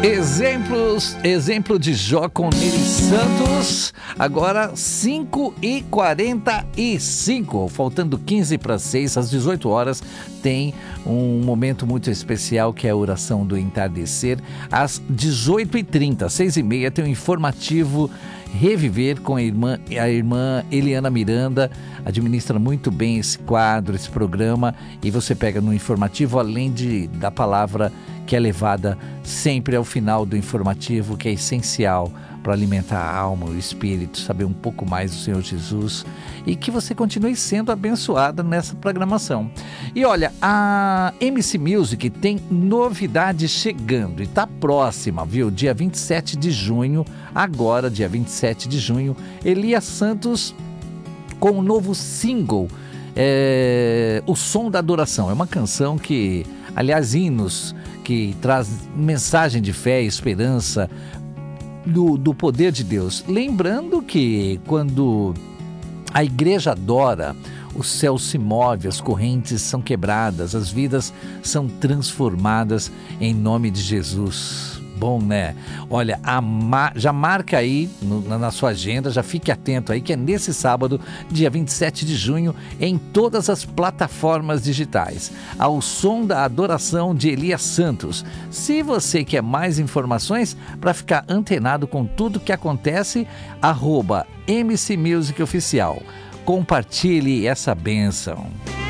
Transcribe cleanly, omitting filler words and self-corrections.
Exemplo de Jó com Neri Santos. Agora 5h45, faltando 15 para 6, às 18 horas, tem um momento muito especial que é a oração do entardecer. Às 18h30, 6h30, tem um informativo Reviver com a irmã Eliana Miranda. Administra muito bem esse quadro, esse programa, e você pega no informativo, além da palavra que é levada sempre ao final do informativo, que é essencial para alimentar a alma, o espírito, saber um pouco mais do Senhor Jesus, e que você continue sendo abençoada nessa programação. E olha, a MC Music tem novidade chegando, e tá próxima, viu? Dia 27 de junho, agora dia 27 de junho, Elias Santos com um novo single, O Som da Adoração. É uma canção que, aliás, hinos que traz mensagem de fé e esperança do poder de Deus. Lembrando que quando a igreja adora, o céu se move, as correntes são quebradas, as vidas são transformadas em nome de Jesus. Bom, né? Olha, já marca aí na sua agenda, já fique atento aí, que é nesse sábado, dia 27 de junho, em todas as plataformas digitais. Ao Som da Adoração de Elias Santos. Se você quer mais informações, para ficar antenado com tudo que acontece, @MC Music Oficial. Compartilhe essa bênção.